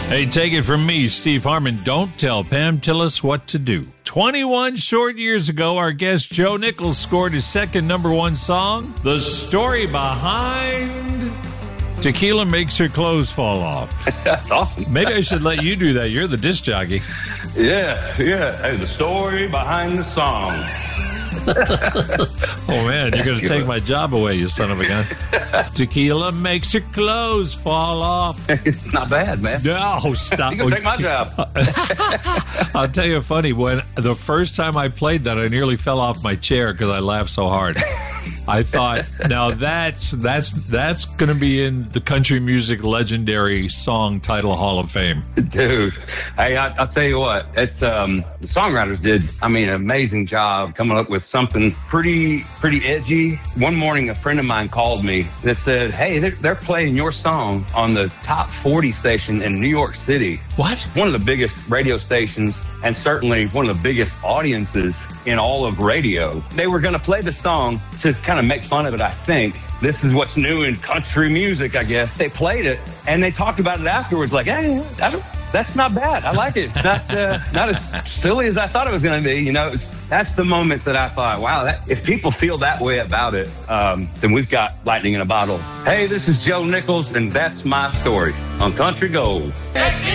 Hey, take it from me, Steve Harmon. Don't tell Pam Tillis what to do. 21 short years ago, our guest Joe Nichols scored his second #1 song, The Story Behind Tequila Makes Her Clothes Fall Off. That's awesome. Maybe I should let you do that. You're the disc jockey. Yeah. Hey, the story behind the song. Oh, man, you're going to take my job away, you son of a gun. Tequila makes your clothes fall off. Not bad, man. No, stop. You can take my job. I'll tell you funny, when the first time I played that, I nearly fell off my chair because I laughed so hard. I thought, now that's going to be in the country music legendary song title Hall of Fame. Dude, hey, I'll tell you what, it's the songwriters did, an amazing job coming up with something pretty edgy. One morning, a friend of mine called me that said, hey, they're playing your song on the top 40 station in New York City. What? One of the biggest radio stations and certainly one of the biggest audiences in all of radio. They were going to play the song to kind of make fun of it, I think. This is what's new in country music, I guess. They played it, and they talked about it afterwards, like, hey, that's not bad. I like it. It's not as silly as I thought it was going to be. That's the moment that I thought, wow, if people feel that way about it, then we've got lightning in a bottle. Hey, this is Joe Nichols, and that's my story on Country Gold.